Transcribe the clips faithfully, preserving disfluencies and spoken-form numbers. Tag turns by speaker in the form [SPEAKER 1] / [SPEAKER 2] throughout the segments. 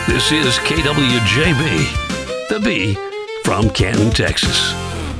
[SPEAKER 1] This is K W J B, the B from Canton, Texas.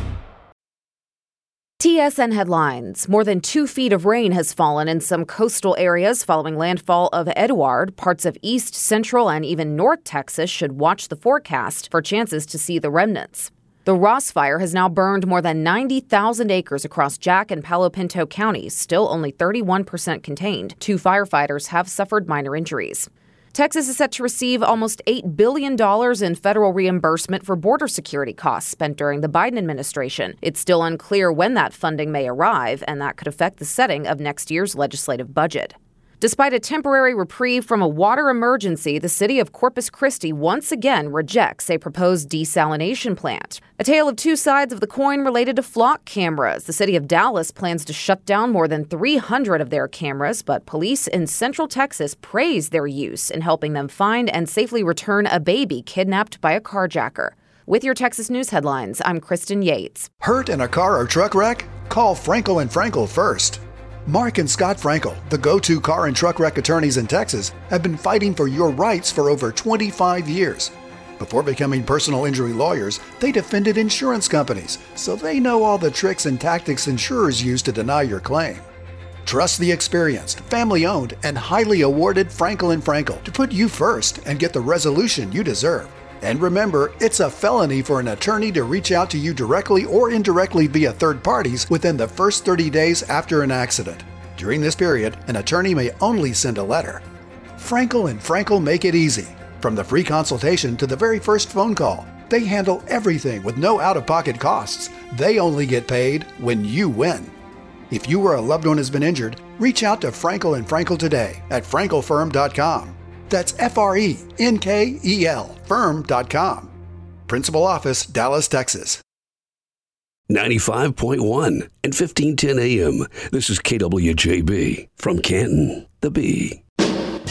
[SPEAKER 2] T S N headlines. More than two feet of rain has fallen in some coastal areas following landfall of Edouard. Parts of East, Central, and even North Texas should watch the forecast for chances to see the remnants. The Ross Fire has now burned more than ninety thousand acres across Jack and Palo Pinto counties, still only thirty-one percent contained. Two firefighters have suffered minor injuries. Texas is set to receive almost eight billion dollars in federal reimbursement for border security costs spent during the Biden administration. It's still unclear when that funding may arrive, and that could affect the setting of next year's legislative budget. Despite a temporary reprieve from a water emergency, the city of Corpus Christi once again rejects a proposed desalination plant. A tale of two sides of the coin related to flock cameras. The city of Dallas plans to shut down more than three hundred of their cameras, but police in Central Texas praise their use in helping them find and safely return a baby kidnapped by a carjacker. With your Texas News headlines, I'm Kristen Yates.
[SPEAKER 3] Hurt in a car or truck wreck? Call Frankel and Frankel first. Mark and Scott Frankel, the go-to car and truck wreck attorneys in Texas, have been fighting for your rights for over twenty-five years. Before becoming personal injury lawyers, they defended insurance companies, so they know all the tricks and tactics insurers use to deny your claim. Trust the experienced, family-owned, and highly awarded Frankel and Frankel to put you first and get the resolution you deserve. And remember, it's a felony for an attorney to reach out to you directly or indirectly via third parties within the first thirty days after an accident. During this period, an attorney may only send a letter. Frankel and Frankel make it easy. From the free consultation to the very first phone call, they handle everything with no out-of-pocket costs. They only get paid when you win. If you or a loved one has been injured, reach out to Frankel and Frankel today at frankel firm dot com. That's F R E N K E L firm dot com. Principal Office, Dallas, Texas.
[SPEAKER 1] ninety-five point one and fifteen ten A M. This is K W J B from Canton, the B.